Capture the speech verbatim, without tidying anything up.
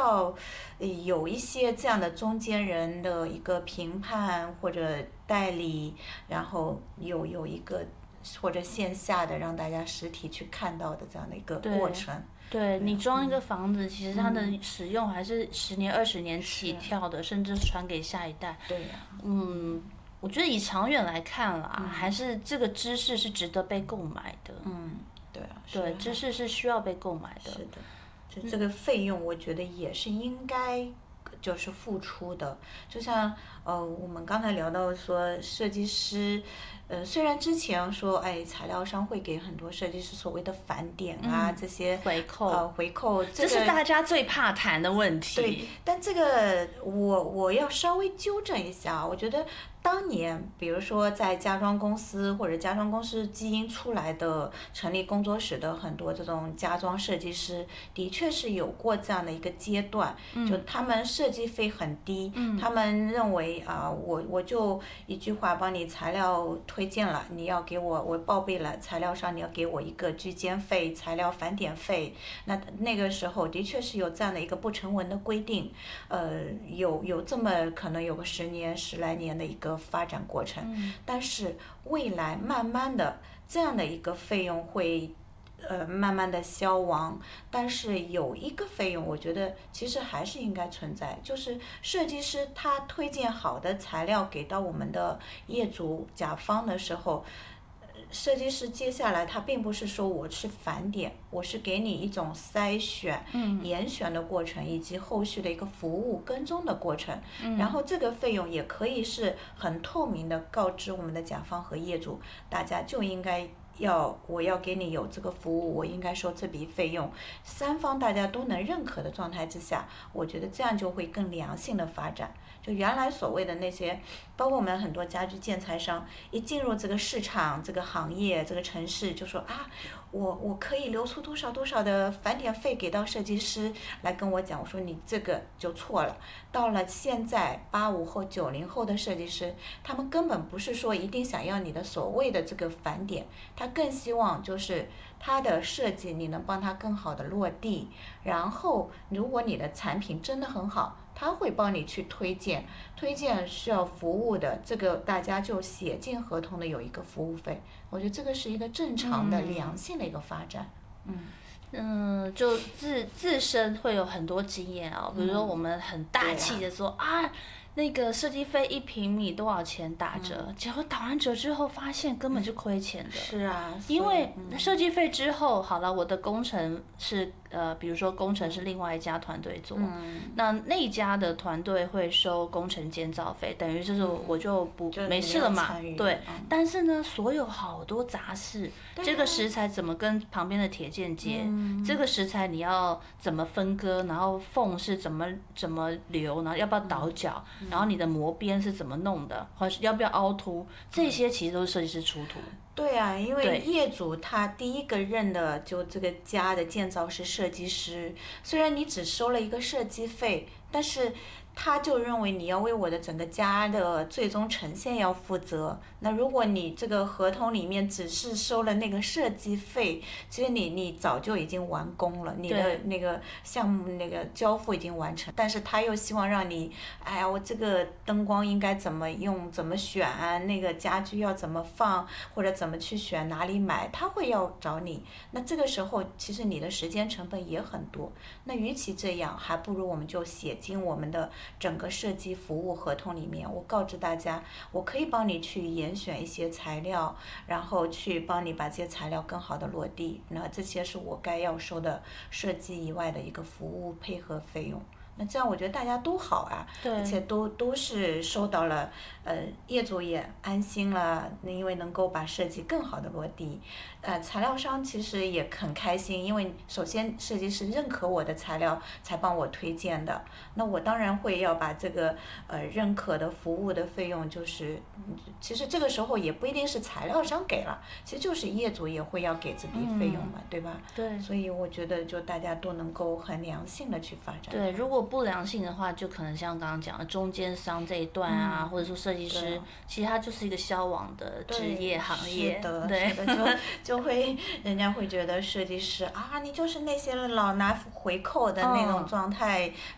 要有一些这样的中间人的一个评判或者代理，然后有有一个或者线下的让大家实体去看到的这样的一个过程。 对，你装一个房子，其实它的使用还是十年、二十年起跳的，甚至传给下一代。 对呀。 嗯，我觉得以长远来看啦，还是这个知识是值得被购买的。 嗯，对啊。 对，知识是需要被购买的。 是的，就这个费用，我觉得也是应该就是付出的。就像呃，我们刚才聊到说设计师。呃，虽然之前说，哎，材料商会给很多设计师所谓的返点啊， 嗯、 这些回扣， 呃，回扣， 这是大家最怕谈的问题。 对，但这个我我要稍微纠正一下，我觉得当年，比如说在家装公司或者家装公司基因出来的成立工作室的很多这种家装设计师，的确是有过这样的一个阶段， 嗯、 就他们设计费很低， 嗯、 他们认为啊、呃，我我就一句话帮你材料推荐了，你要给我我报备了，材料上你要给我一个居间费、材料返点费。那那个时候的确是有这样的一个不成文的规定，呃，有有这么可能有个十年、十来年的一个发展过程。 嗯、 但是未来慢慢的这样的一个费用会。呃，慢慢的消亡，但是有一个费用，我觉得其实还是应该存在，就是设计师他推荐好的材料给到我们的业主甲方的时候，设计师接下来他并不是说我是返点，我是给你一种筛选、 嗯、 严选的过程，以及后续的一个服务跟踪的过程。 嗯、 然后这个费用也可以是很透明的告知我们的甲方和业主，大家就应该。要我要给你有这个服务，我应该收这笔费用，三方大家都能认可的状态之下，我觉得这样就会更良性的发展。就原来所谓的那些，包括我们很多家居建材商，一进入这个市场、这个行业、这个城市，就说啊，我我可以留出多少多少的返点费给到设计师来跟我讲，我说你这个就错了。到了现在八五后、九零后的设计师，他们根本不是说一定想要你的所谓的这个返点，他更希望就是他的设计你能帮他更好的落地，然后如果你的产品真的很好，他会帮你去推荐，推荐需要服务的，这个大家就写进合同的有一个服务费，我觉得这个是一个正常的、良性的一个发展。嗯。 嗯，就自自身会有很多经验啊，比如说我们很大气的说、嗯、啊，那个设计费一平米多少钱打折，嗯、结果打完折之后发现根本就亏钱的。 是啊， 因为设计费之后，好了，我的工程是呃，比如说工程是另外一家团队做， 嗯、 那那一家的团队会收工程建造费，等于就是我就不、 嗯、 没事了嘛，对、 嗯。 但是呢，所有好多杂事， 啊、 这个食材怎么跟旁边的铁件接？嗯、这个食材你要怎么分割？然后缝是怎么怎么留？然后要不要倒角？嗯、然后你的模边是怎么弄的？或是要不要凹凸？这些其实都是设计师出图。 对啊，因为业主他第一个认的就这个家的建造是设计师，虽然你只收了一个设计费，但是他就认为你要为我的整个家的最终呈现要负责。那如果你这个合同里面只是收了那个设计费，其实你你早就已经完工了，你的那个项目那个交付已经完成，但是他又希望让你，哎呀，我这个灯光应该怎么用，怎么选啊，那个家具要怎么放，或者怎么去选，哪里买，他会要找你。那这个时候其实你的时间成本也很多。那与其这样，还不如我们就写进我们的整个设计服务合同里面，我告知大家，我可以帮你去严选一些材料，然后去帮你把这些材料更好的落地，那这些是我该要收的设计以外的一个服务配合费用。那这样我觉得大家都好啊，而且都都是收到了，呃，业主也安心了，因为能够把设计更好的落地，呃，材料商其实也很开心，因为首先设计师认可我的材料才帮我推荐的，那我当然会要把这个呃认可的服务的费用，就是其实这个时候也不一定是材料商给了，其实就是业主也会要给这笔费用嘛， 嗯、 对吧？ 对。 所以我觉得就大家都能够很良性的去发展。 对，如果不良性的话，就可能像刚刚讲的中间商这一段啊， 嗯、 或者说设计师，其实它就是一个消亡的职业行业。 是的， 对， 是的，就就会人家会觉得设计师啊，你就是那些老拿回扣的那种状态， 嗯、